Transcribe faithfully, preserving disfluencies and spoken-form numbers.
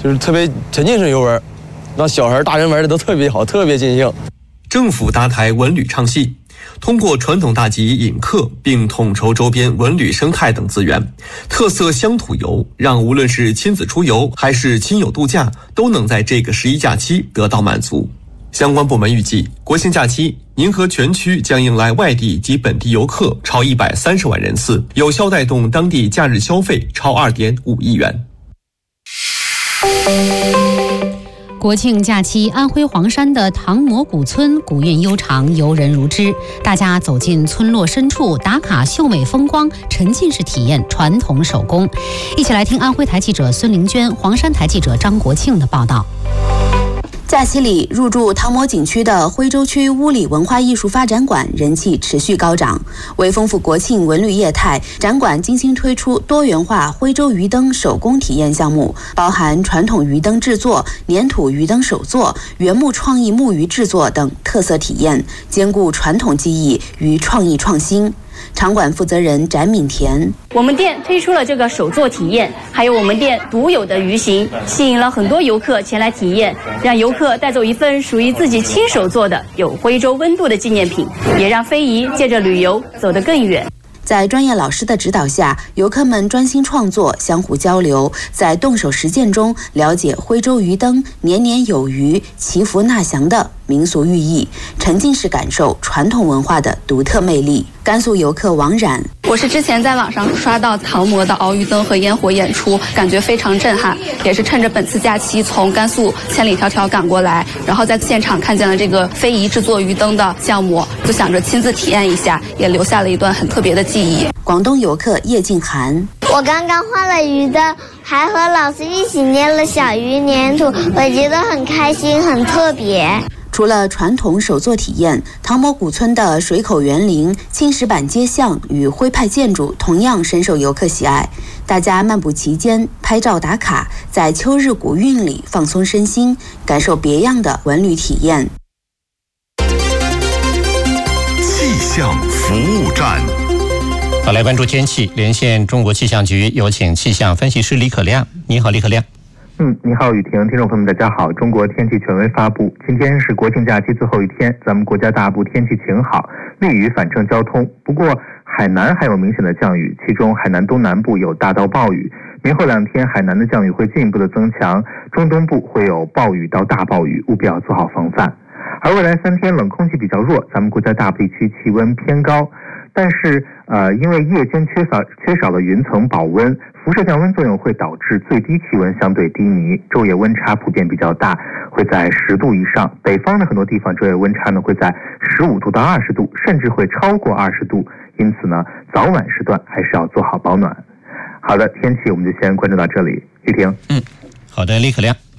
就是特别沉浸式游玩，让小孩大人玩的都特别好，特别尽兴。 政府搭台文旅唱戏，通过传统大集引客，并统筹周边文旅生态等资源，特色乡土游让无论是亲子出游还是亲友度假，都能在这个十一假期得到满足。相关部门预计，国庆假期宁河全区将迎来外地及本地游客超一百三十万人次，有效带动当地假日消费超二点五亿元。 国庆假期，安徽黄山的唐磨古村古韵悠长，游人如织。大家走进村落深处，打卡秀美风光，沉浸式体验传统手工。一起来听安徽台记者孙玲娟、黄山台记者张国庆的报道。 假期里，入驻唐磨景区的徽州区乌里文化艺术发展馆人气持续高涨。为丰富国庆文旅业态，展馆精心推出多元化徽州鱼灯手工体验项目，包含传统鱼灯制作、粘土鱼灯手作、原木创意木鱼制作等特色体验，兼顾传统技艺与创意创新。场馆负责人翟敏田： 我们店推出了这个手作体验，还有我们店独有的鱼形，吸引了很多游客前来体验，让游客带走一份属于自己亲手做的有徽州温度的纪念品，也让非遗借着旅游走得更远。 在专业老师的指导下，游客们专心创作，相互交流，在动手实践中了解徽州鱼灯年年有余、祈福纳祥的民俗寓意，沉浸式感受传统文化的独特魅力。甘肃游客王冉： 我是之前在网上刷到唐磨的鳌鱼灯和烟火演出，感觉非常震撼，也是趁着本次假期从甘肃千里迢迢赶过来，然后在现场看见了这个非遗制作鱼灯的项目，就想着亲自体验一下，也留下了一段很特别的记忆。 广东游客叶静涵： 我刚刚画了鱼灯，还和老师一起捏了小鱼粘土，我觉得很开心，很特别。 除了传统手作体验，唐磨古村的水口园林、青石板街巷与徽派建筑同样深受游客喜爱。大家漫步其间，拍照打卡，在秋日古韵里放松身心，感受别样的文旅体验。 气象服务站。 好，来关注天气，连线中国气象局，有请气象分析师李可亮。你好，李可亮。 嗯，你好，雨婷，听众朋友们，大家好。中国天气权威发布，今天是国庆假期最后一天，咱们国家大部天气晴好，利于返程交通。不过，海南还有明显的降雨，其中海南东南部有大到暴雨。明后两天，海南的降雨会进一步的增强，中东部会有暴雨到大暴雨，务必要做好防范。而未来三天冷空气比较弱，咱们国家大部地区气温偏高，但是呃，因为夜间缺少缺少了云层保温，辐射降温作用会导致最低气温相对低迷，昼夜温差普遍比较大，会在十度以上。北方的很多地方昼夜温差呢会在十五度到二十度，甚至会超过二十度。因此呢，早晚时段还是要做好保暖。好的，天气我们就先关注到这里。雨婷， 嗯，好的，李可亮。